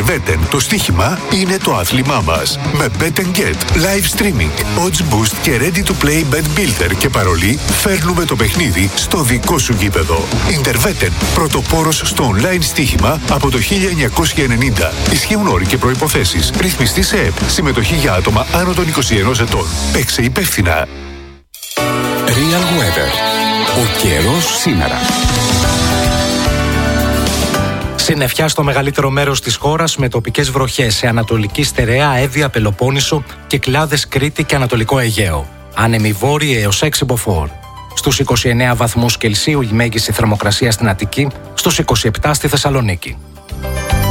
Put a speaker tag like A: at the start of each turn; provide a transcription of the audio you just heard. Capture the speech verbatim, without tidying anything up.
A: Interwetten, το στοίχημα είναι το άθλημά μας. Με Bet and Get, live streaming, odds boost και ready to play bet builder και παρολί, φέρνουμε το παιχνίδι στο δικό σου γήπεδο. Interwetten, πρωτοπόρος στο online στοίχημα από το χίλια εννιακόσια ενενήντα. Ισχύουν όροι και προϋποθέσεις. Ρυθμιστή σε ΕΠ. Συμμετοχή για άτομα άνω των είκοσι ενός ετών. Παίξε υπεύθυνα.
B: Real Weather. Ο καιρός σήμερα.
C: Συννεφιά στο μεγαλύτερο μέρος της χώρας με τοπικές βροχές σε Ανατολική Στερεά, Εύβοια, Πελοπόννησο, Κυκλάδες, Κρήτη και Ανατολικό Αιγαίο. Άνεμη βόρειη έως έξι μποφόρ. Στους είκοσι εννέα βαθμούς Κελσίου η μέγιστη θερμοκρασία στην Αττική, στους είκοσι επτά στη Θεσσαλονίκη.